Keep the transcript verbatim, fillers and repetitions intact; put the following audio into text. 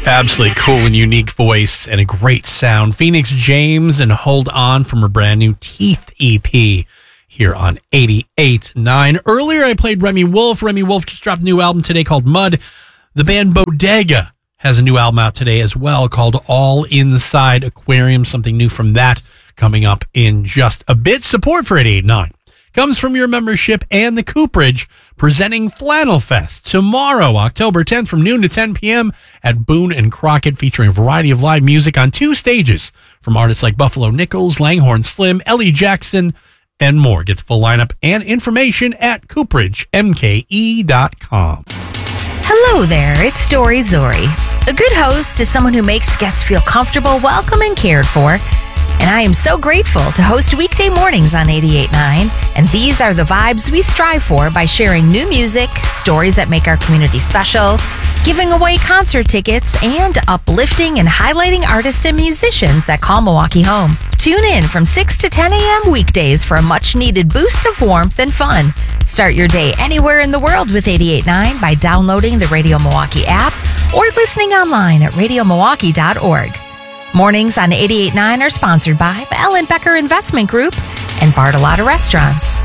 Absolutely cool and unique voice and a great sound. Phoenix James and Hold On from her brand new Teeth E P here on eighty-eight point nine. Earlier, I played Remy Wolf. Remy Wolf just dropped a new album today called Mud. The band Bodega has a new album out today as well called All Inside Aquarium. Something new from that coming up in just a bit. Support for eighty-eight point nine comes from your membership and the Cooperage presenting Flannel Fest tomorrow, October tenth from noon to ten p.m. at Boone and Crockett, featuring a variety of live music on two stages from artists like Buffalo Nichols, Langhorne Slim, Ellie Jackson, and more. Get the full lineup and information at cooperage m k e dot com. Hello there, it's Dory Zori. A good host is someone who makes guests feel comfortable, welcome, and cared for. And I am so grateful to host weekday mornings on eighty-eight point nine. And these are the vibes we strive for by sharing new music, stories that make our community special, giving away concert tickets, and uplifting and highlighting artists and musicians that call Milwaukee home. Tune in from six to ten a.m. weekdays for a much-needed boost of warmth and fun. Start your day anywhere in the world with eighty-eight point nine by downloading the Radio Milwaukee app or listening online at radio milwaukee dot org. Mornings on eighty-eight point nine are sponsored by Ellen Becker Investment Group and Bartolotta Restaurants.